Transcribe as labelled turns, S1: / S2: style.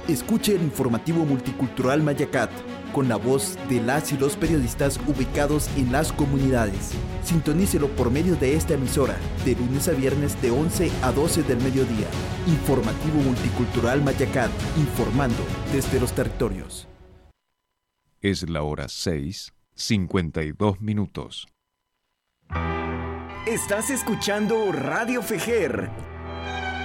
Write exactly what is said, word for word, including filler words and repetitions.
S1: Escuche el informativo multicultural Mayacat, con la voz de las y los periodistas ubicados en las comunidades. Sintonícelo por medio de esta emisora, de lunes a viernes de once a doce del mediodía. Informativo multicultural Mayacat, informando desde los territorios.
S2: Es la hora seis, cincuenta y dos minutos.
S3: Estás escuchando Radio Fejer,